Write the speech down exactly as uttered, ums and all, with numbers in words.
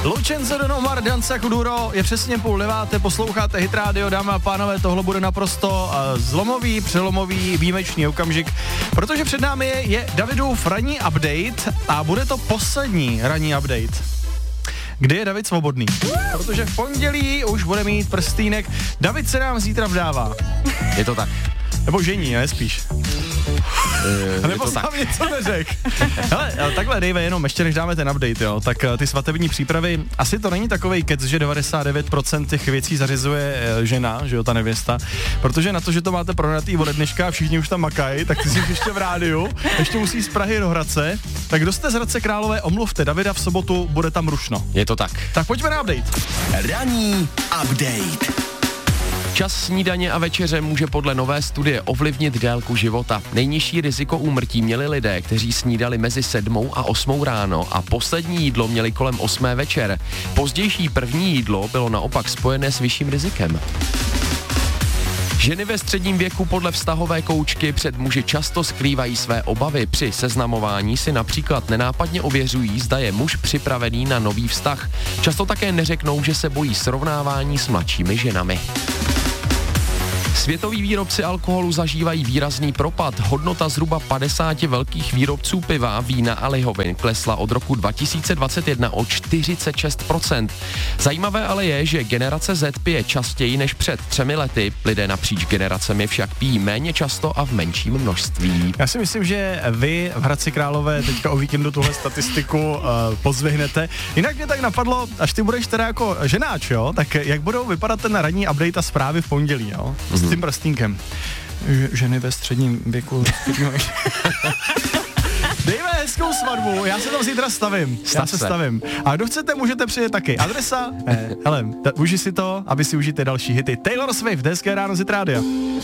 Lucenzo Don Omar, Danza Kuduro, je přesně půl deváté, posloucháte Hit Radio, dámy a pánové, tohle bude naprosto uh, zlomový, přelomový, výjimečný okamžik, protože před námi je, je Davidův ranní update a bude to poslední ranní update. Kdy je David svobodný? Protože v pondělí už bude mít prstýnek. David se nám zítra vdává. Je to tak. Nebo žení, ne spíš. E, Nebo sám něco neřek. Hele, takhle Dave, jenom ještě než dáme ten update, jo, tak ty svatební přípravy, asi to není takovej kec, že devadesát devět procent těch věcí zařizuje žena, že jo, ta nevěsta, protože na to, že to máte pronatý ode dneška a všichni už tam makají, tak ty jsi ještě v rádiu, ještě musí z Prahy do Hradce, tak kdo jste z Hradce Králové, omluvte Davida, v sobotu bude tam rušno. Je to tak. Tak pojďme na update. Ranní update. Čas snídaně a večeře může podle nové studie ovlivnit délku života. Nejnižší riziko úmrtí měli lidé, kteří snídali mezi sedmou a osmou ráno a poslední jídlo měli kolem osmé večer. Pozdější první jídlo bylo naopak spojené s vyšším rizikem. Ženy ve středním věku podle vztahové koučky před muži často skrývají své obavy. Při seznamování si například nenápadně ověřují, zda je muž připravený na nový vztah. Často také neřeknou, že se bojí srovnávání s mladšími ženami. Světoví výrobci alkoholu zažívají výrazný propad. Hodnota zhruba padesáti velkých výrobců piva, vína a lihovin klesla od roku dva tisíce dvacet jedna o čtyřicet šest procent. Zajímavé ale je, že generace Z pije častěji než před třemi lety. Lidé napříč generacemi však pijí méně často a v menším množství. Já si myslím, že vy v Hradci Králové teďka o víkendu tuhle statistiku uh, pozvihnete. Jinak mě tak napadlo, až ty budeš teda jako ženáč, jo, tak jak budou vypadat ten ranní update a zprávy v pondělí, jo? S tím prstínkem. Ženy ve středním věku. Dejme hezkou svatbu, já se tam zítra stavím. Stav já se se. stavím. A kdo chcete, můžete přijet taky. Adresa? Eh, hele, ta, uži si to, aby si užijte další hity. Taylor Swift, hezké ráno z Hit Rádia.